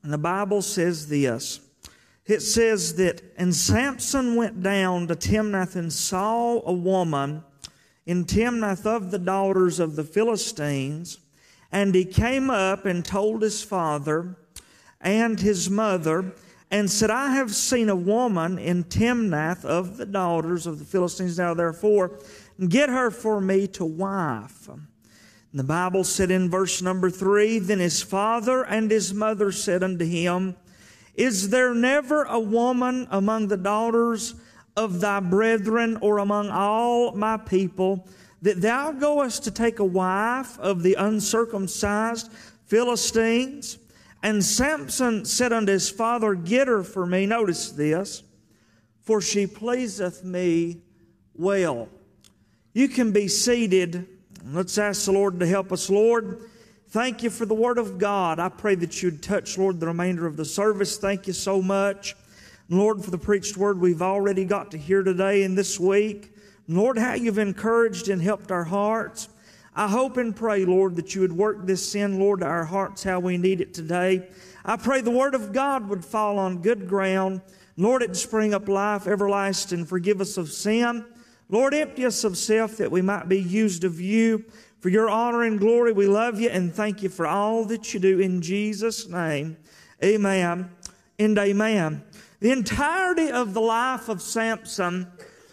And the Bible says this. It says that, and Samson went down to Timnath and saw a woman in Timnath of the daughters of the Philistines. And he came up and told his father and his mother, and said, I have seen a woman in Timnath of the daughters of the Philistines. Now therefore, get her for me to wife. And the Bible said in verse number 3, then his father and his mother said unto him, is there never a woman among the daughters of thy brethren, or among all my people, that thou goest to take a wife of the uncircumcised Philistines? And Samson said unto his father, get her for me. Notice this. For she pleaseth me well. You can be seated. Let's ask the Lord to help us. Lord, thank you for the Word of God. I pray that you'd touch, Lord, the remainder of the service. Thank you so much, Lord, for the preached Word we've already got to hear today and this week. Lord, how you've encouraged and helped our hearts. I hope and pray, Lord, that you would work this in, Lord, to our hearts how we need it today. I pray the Word of God would fall on good ground. Lord, it'd spring up life everlasting. Forgive us of sin. Lord, empty us of self that we might be used of you. For your honor and glory, we love you and thank you for all that you do in Jesus' name. Amen and amen. The entirety of the life of Samson,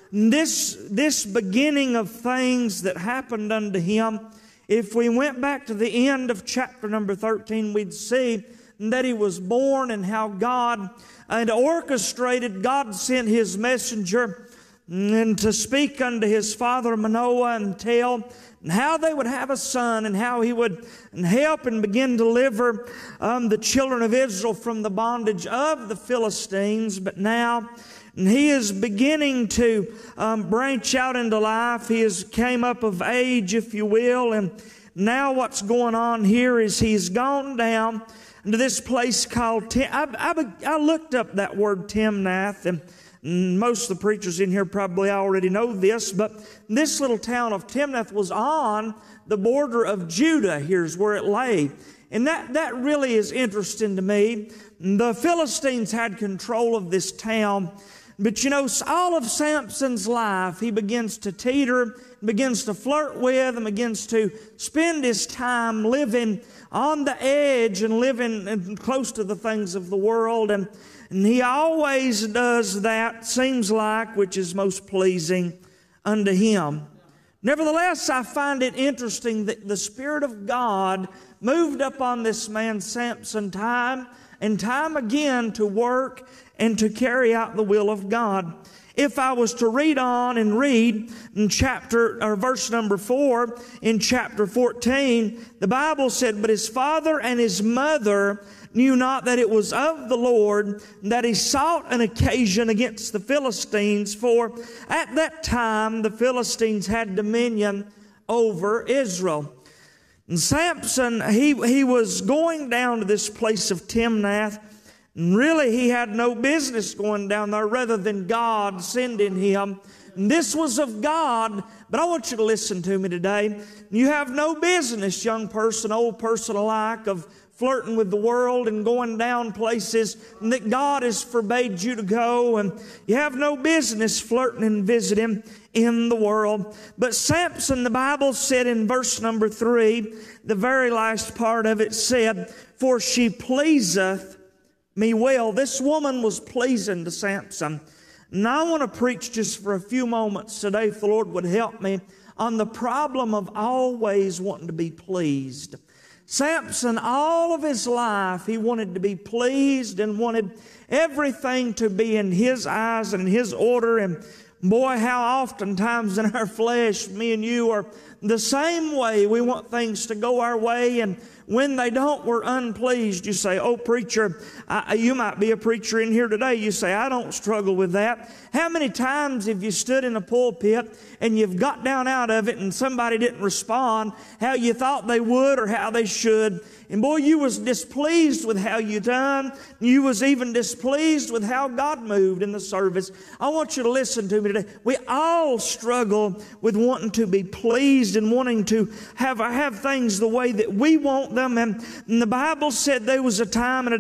this beginning of things that happened unto him, if we went back to the end of chapter number 13, we'd see that he was born and how God had orchestrated, God sent his messenger and to speak unto his father Manoah and tell how they would have a son and how he would help and begin to deliver the children of Israel from the bondage of the Philistines. But now he is beginning to branch out into life. He came up of age, if you will. And now what's going on here is he's gone down to this place called I looked up that word Timnath, and most of the preachers in here probably already know this, but this little town of Timnath was on the border of Judah. Here's where it lay. And that really is interesting to me. The Philistines had control of this town. But you know, all of Samson's life, he begins to teeter, begins to flirt with, and begins to spend his time living on the edge and living close to the things of the world. And he always does that, seems like, which is most pleasing unto him. Nevertheless, I find it interesting that the Spirit of God moved upon this man Samson time and time again to work and to carry out the will of God. If I was to read on and read in verse number 4 in chapter 14, the Bible said, but his father and his mother knew not that it was of the Lord, that he sought an occasion against the Philistines, for at that time the Philistines had dominion over Israel. And Samson, he was going down to this place of Timnath, and really he had no business going down there rather than God sending him. And this was of God, but I want you to listen to me today. You have no business, young person, old person alike, of flirting with the world and going down places that God has forbade you to go. And you have no business flirting and visiting in the world. But Samson, the Bible said in verse number 3, the very last part of it said, for she pleaseth me well. This woman was pleasing to Samson. And I want to preach just for a few moments today, if the Lord would help me, on the problem of always wanting to be pleased. Samson, all of his life, he wanted to be pleased and wanted everything to be in his eyes and in his order. And boy, how oftentimes in our flesh, me and you are the same way. We want things to go our way, and when they don't, we're unpleased. You say, oh, preacher, you might be a preacher in here today. You say, I don't struggle with that. How many times have you stood in a pulpit and you've got down out of it and somebody didn't respond how you thought they would or how they should? And boy, you was displeased with how you done. You was even displeased with how God moved in the service. I want you to listen to me today. We all struggle with wanting to be pleased and wanting to have things the way that we want them. And the Bible said there was a time and a